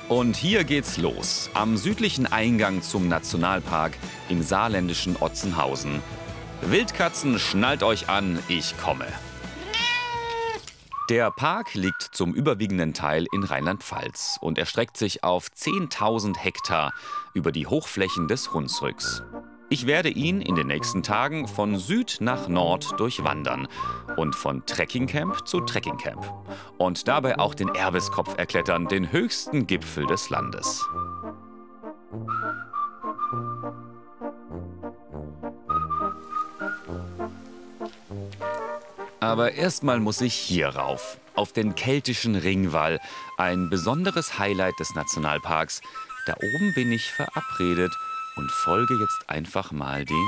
Und hier geht's los, am südlichen Eingang zum Nationalpark im saarländischen Otzenhausen. Wildkatzen, schnallt euch an, ich komme. Der Park liegt zum überwiegenden Teil in Rheinland-Pfalz und erstreckt sich auf 10.000 Hektar über die Hochflächen des Hunsrücks. Ich werde ihn in den nächsten Tagen von Süd nach Nord durchwandern und von Trekkingcamp zu Trekkingcamp. Und dabei auch den Erbeskopf erklettern, den höchsten Gipfel des Landes. Aber erstmal muss ich hier rauf, auf den keltischen Ringwall, ein besonderes Highlight des Nationalparks. Da oben bin ich verabredet und folge jetzt einfach mal den